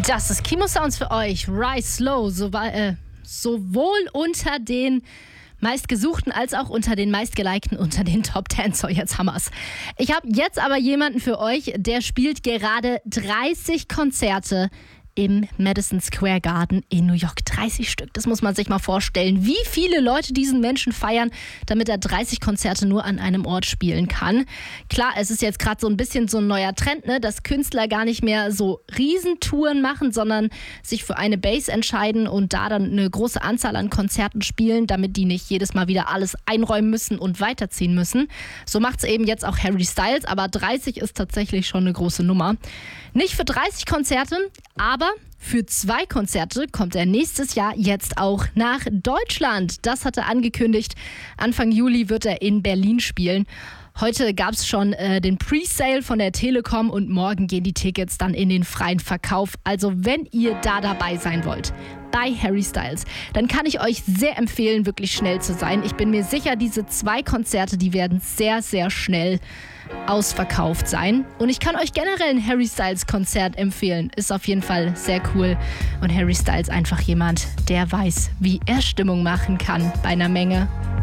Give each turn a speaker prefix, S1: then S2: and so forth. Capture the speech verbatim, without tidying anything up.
S1: Das ist Kimo Sounds für euch. Rise Slow, so, äh, sowohl unter den meistgesuchten als auch unter den meistgelikten unter den Top Ten. So, jetzt Hammers. Ich habe jetzt aber jemanden für euch, der spielt gerade dreißig Konzerte im Madison Square Garden in New York. dreißig Stück, das muss man sich mal vorstellen. Wie viele Leute diesen Menschen feiern, damit er dreißig Konzerte nur an einem Ort spielen kann. Klar, es ist jetzt gerade so ein bisschen so ein neuer Trend, ne, dass Künstler gar nicht mehr so Riesentouren machen, sondern sich für eine Base entscheiden und da dann eine große Anzahl an Konzerten spielen, damit die nicht jedes Mal wieder alles einräumen müssen und weiterziehen müssen. So macht es eben jetzt auch Harry Styles, aber dreißig ist tatsächlich schon eine große Nummer. Nicht für dreißig Konzerte, aber für zwei Konzerte kommt er nächstes Jahr jetzt auch nach Deutschland. Das hat er angekündigt. Anfang Juli wird er in Berlin spielen. Heute gab es schon äh, den Presale von der Telekom und morgen gehen die Tickets dann in den freien Verkauf. Also wenn ihr da dabei sein wollt bei Harry Styles, dann kann ich euch sehr empfehlen, wirklich schnell zu sein. Ich bin mir sicher, diese zwei Konzerte, die werden sehr, sehr schnell ausverkauft sein. Und ich kann euch generell ein Harry Styles Konzert empfehlen. Ist auf jeden Fall sehr cool. Und Harry Styles einfach jemand, der weiß, wie er Stimmung machen kann bei einer Menge.